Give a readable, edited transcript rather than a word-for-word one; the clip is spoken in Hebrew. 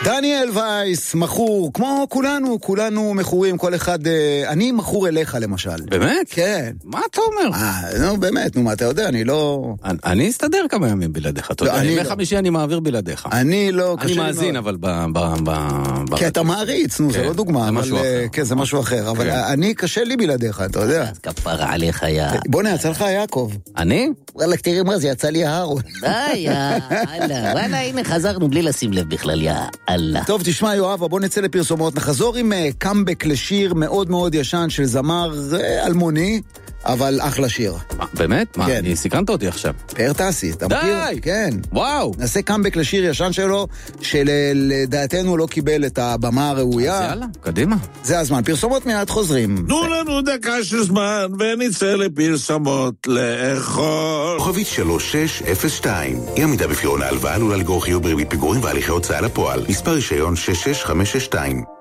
דניאל וייס, מכור, כמו כולנו מכורים, כל אחד, אני מכור אליך למשל. באמת? כן. מה אתה אומר? נו באמת, נו מה אתה יודע, אני לא... אני אסתדר כמה ימים בלעדיך, אתה יודע, ימי חמישי אני מעביר בלעדיך. אני לא... אני מאזין, אבל כי אתה מעריץ, נו, זה לא דוגמה. זה משהו אחר. כן, זה משהו אחר, אבל אני קשה לי בלעדיך, אתה יודע. אז כפרה עליך, יא. בוא נעצה לך יעקב. אני? וואלה, תראי מה זה, יצא לי ההרון. יא, אללה. וואלה, הנה חזרנו בלי לשים לב בכלל, יא, אללה. טוב, תשמע יואב, בוא נצא לפרסומות, נחזור עם קאמבק לשיר מאוד מאוד ישן של זמר אלמוני, אבל אחלה שיר. באמת? מה, אני סיכנת אותי עכשיו. פאר טסי, אתה מכיר? די! כן. וואו! נעשה קאמבק לשיר ישן שלו, שלדעתנו לא קיבל את הבמה הראויה. אז יאללה, קדימה. זה הזמן, פרסומות מיד חוזרים. תנו לנו דקה של זמן ונצא לפרסומות לאכול. כוכבית 3602. אי עמידה בפירעון ההלוואה עלולה לגרור חיוב בריבית פיגורים והליכי הוצאה לפועל. מספר רישיון 66562.